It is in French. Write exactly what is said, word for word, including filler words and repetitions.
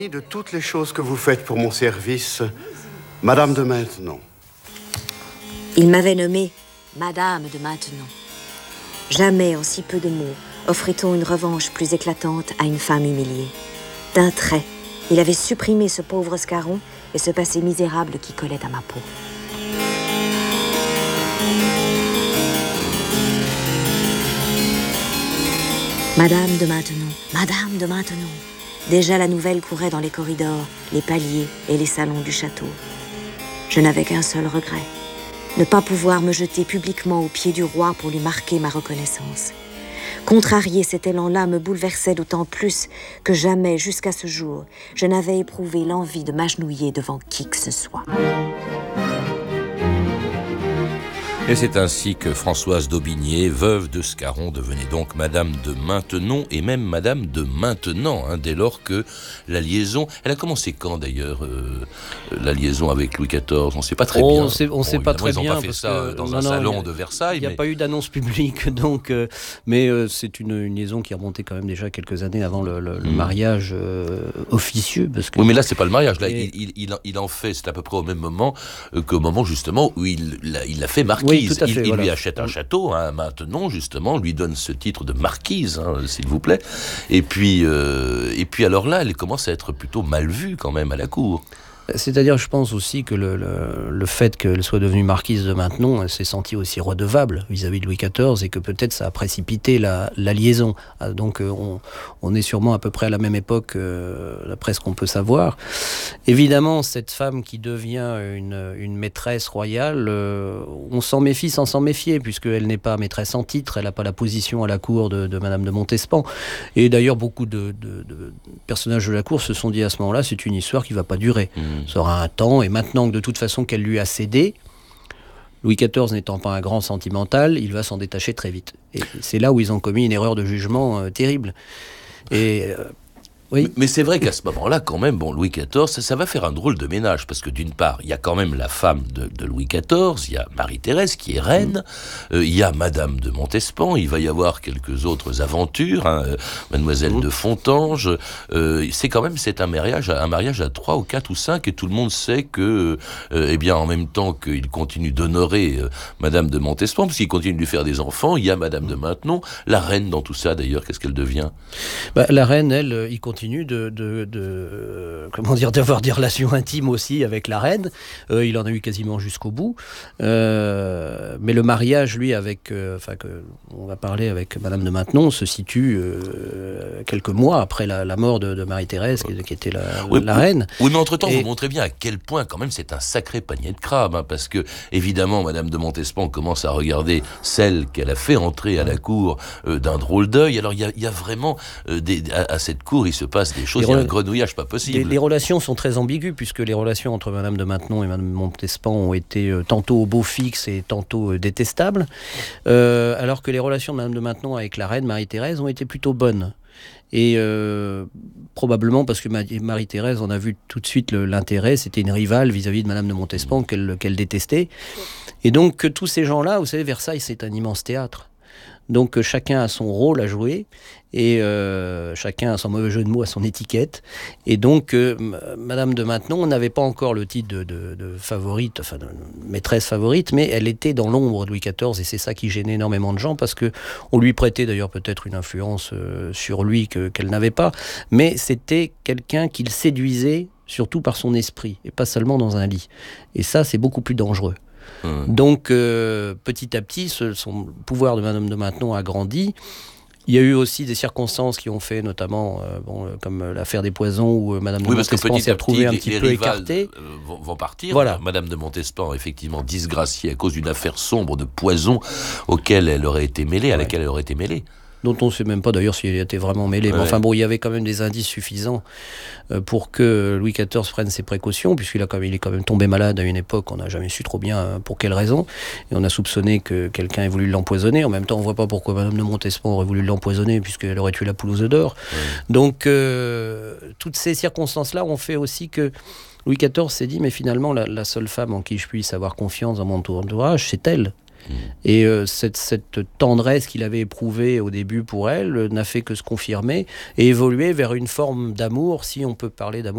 De toutes les choses que vous faites pour mon service, Madame de Maintenon. Il m'avait nommée Madame de Maintenon. Jamais en si peu de mots offrait-on une revanche plus éclatante à une femme humiliée. D'un trait, il avait supprimé ce pauvre scarron et ce passé misérable qui collait à ma peau. Madame de Maintenon, Madame de Maintenon. Déjà la nouvelle courait dans les corridors, les paliers et les salons du château. Je n'avais qu'un seul regret, ne pas pouvoir me jeter publiquement aux pieds du roi pour lui marquer ma reconnaissance. Contrarié, cet élan-là me bouleversait d'autant plus que jamais, jusqu'à ce jour, je n'avais éprouvé l'envie de m'agenouiller devant qui que ce soit. Et c'est ainsi que Françoise d'Aubigné, veuve de Scarron, devenait donc Madame de Maintenon et même Madame de Maintenant, hein, dès lors que la liaison... Elle a commencé quand d'ailleurs, euh, la liaison avec Louis quatorze? On ne sait pas très oh, bien. On sait, on bon, sait pas très ils bien. Ils n'ont pas fait ça dans non, un non, salon a, de Versailles. Il n'y a mais... pas eu d'annonce publique, donc, euh, mais euh, c'est une, une liaison qui a remonté quand même déjà quelques années avant le, le, le mmh. mariage euh, officieux. Parce que... Oui, mais là, c'est pas le mariage. Là, et... il, il, il, il en fait, c'est à peu près au même moment euh, qu'au moment justement où il l'a, il l'a fait marquise. Oui, tout à fait, il, il voilà. lui achète un château, hein, Maintenon, justement, lui donne ce titre de marquise, hein, s'il vous plaît. Et puis, euh, et puis alors là, elle commence à être plutôt mal vue quand même à la cour. C'est-à-dire, je pense aussi que le, le, le fait qu'elle soit devenue marquise de Maintenon, elle s'est sentie aussi redevable vis-à-vis de Louis quatorze et que peut-être ça a précipité la, la liaison. Donc on, on est sûrement à peu près à la même époque, euh, d'après ce qu'on peut savoir. Évidemment, cette femme qui devient une, une maîtresse royale, euh, on s'en méfie sans s'en méfier, puisqu'elle n'est pas maîtresse en titre, elle n'a pas la position à la cour de, de Madame de Montespan. Et d'ailleurs, beaucoup de, de, de personnages de la cour se sont dit à ce moment-là, c'est une histoire qui ne va pas durer. Mmh. Ça aura un temps, et maintenant que de toute façon qu'elle lui a cédé, Louis quatorze n'étant pas un grand sentimental, il va s'en détacher très vite. Et c'est là où ils ont commis une erreur de jugement euh, terrible. Et... Euh, Oui. Mais c'est vrai qu'à ce moment-là, quand même, bon, Louis quatorze, ça, ça va faire un drôle de ménage, parce que d'une part, il y a quand même la femme de, de Louis quatorze, il y a Marie-Thérèse qui est reine, mmh. euh, il y a Madame de Montespan, il va y avoir quelques autres aventures, hein, euh, Mademoiselle mmh. de Fontanges, euh, c'est quand même, c'est un mariage, un mariage à trois ou quatre ou cinq, et tout le monde sait que, euh, eh bien, en même temps qu'il continue d'honorer euh, Madame de Montespan, parce qu'il continue de lui faire des enfants, il y a Madame de Maintenon, la reine dans tout ça, d'ailleurs, qu'est-ce qu'elle devient? Bah, la reine, elle, il continue De, de, de euh, comment dire, d'avoir des relations intimes aussi avec la reine. Euh, il en a eu quasiment jusqu'au bout. Euh, mais le mariage, lui, avec, euh, enfin, que on va parler avec Madame de Maintenon, se situe euh, quelques mois après la, la mort de, de Marie-Thérèse, qui, qui était la, oui, la oui, reine. Oui, mais entre-temps, Et... vous montrez bien à quel point, quand même, c'est un sacré panier de crabes, hein, parce que, évidemment, Madame de Montespan commence à regarder celle qu'elle a fait entrer à la cour euh, d'un drôle d'œil. Alors, il y a, y a vraiment, euh, des, à, à cette cour, il se passe des choses, il y a un grenouillage pas possible. Les, les relations sont très ambiguës, puisque les relations entre Madame de Maintenon et Madame de Montespan ont été euh, tantôt au beau fixe et tantôt euh, détestables, euh, alors que les relations de Madame de Maintenon avec la reine Marie-Thérèse ont été plutôt bonnes. Et euh, probablement parce que Marie-Thérèse en a vu tout de suite le, l'intérêt, c'était une rivale vis-à-vis de Madame de Montespan qu'elle, qu'elle détestait. Et donc que tous ces gens-là, vous savez, Versailles c'est un immense théâtre. Donc euh, chacun a son rôle à jouer et euh, chacun a son mauvais jeu de mots, à son étiquette. Et donc euh, Madame de Maintenon n'avait pas encore le titre de, de, de favorite, enfin de maîtresse favorite, mais elle était dans l'ombre de Louis quatorze et c'est ça qui gênait énormément de gens parce que on lui prêtait d'ailleurs peut-être une influence euh, sur lui que, qu'elle n'avait pas, mais c'était quelqu'un qu'il séduisait surtout par son esprit et pas seulement dans un lit. Et ça c'est beaucoup plus dangereux. Mmh. Donc, euh, petit à petit, ce, son pouvoir de Madame de Maintenon a grandi. Il y a eu aussi des circonstances qui ont fait, notamment, euh, bon, euh, comme euh, l'affaire des poisons, où euh, Madame oui, de Montespan s'est retrouvée un petit peu écartée. Euh, vont, vont partir. Voilà. Madame de Montespan, effectivement, disgraciée à cause d'une affaire sombre de poison auquel elle aurait été mêlée, à ouais. laquelle elle aurait été mêlée. Dont on ne sait même pas d'ailleurs s'il était vraiment mêlé. Ouais. Mais enfin bon, il y avait quand même des indices suffisants pour que Louis quatorze prenne ses précautions, puisqu'il a quand même, il est quand même tombé malade à une époque, on n'a jamais su trop bien pour quelle raison, et on a soupçonné que quelqu'un ait voulu l'empoisonner. En même temps, on ne voit pas pourquoi Madame de Montespan aurait voulu l'empoisonner, puisqu'elle aurait tué la poule aux œufs d'or. Ouais. Donc, euh, toutes ces circonstances-là ont fait aussi que Louis quatorze s'est dit, mais finalement, la, la seule femme en qui je puisse avoir confiance dans mon entourage, c'est elle. Et euh, cette, cette tendresse qu'il avait éprouvée au début pour elle euh, n'a fait que se confirmer et évoluer vers une forme d'amour, si on peut parler d'amour